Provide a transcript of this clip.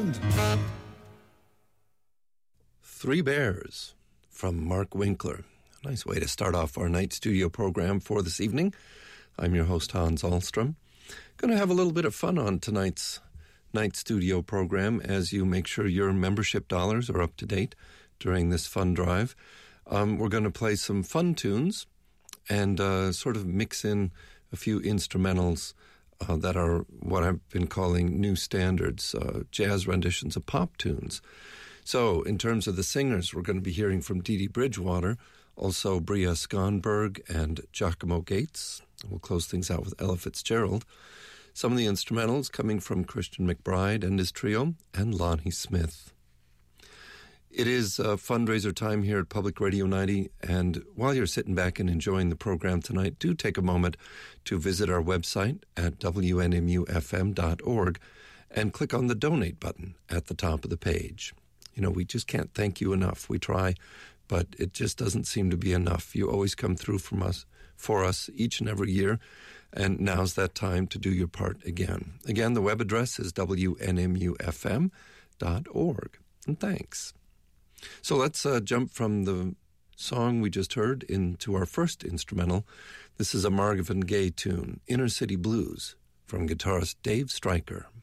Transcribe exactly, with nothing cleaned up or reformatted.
Band. Three Bears from Mark Winkler. A nice way to start off our night studio program for this evening. I'm your host, Hans Ahlstrom. Going to have a little bit of fun on tonight's night studio program as you make sure your membership dollars are up to date during this fun drive. Um, we're going to play some fun tunes and uh, sort of mix in a few instrumentals uh, that are what I've been calling new standards, uh, jazz renditions of pop tunes. So in terms of the singers, we're going to be hearing from Dee Dee Bridgewater, also Bria Skonberg and Giacomo Gates. We'll close things out with Ella Fitzgerald. Some of the instrumentals coming from Christian McBride and his trio, and Lonnie Smith. It is uh, fundraiser time here at Public Radio ninety, and while you're sitting back and enjoying the program tonight, do take a moment to visit our website at W N M U F M dot org and click on the donate button at the top of the page. You know, we just can't thank you enough. We try, but it just doesn't seem to be enough. You always come through from us, for us each and every year, and now's that time to do your part again. Again, the web address is W N M U F M dot org, and thanks. So let's uh, jump from the song we just heard into our first instrumental. This is a Marvin Gaye tune, Inner City Blues, from guitarist Dave Stryker.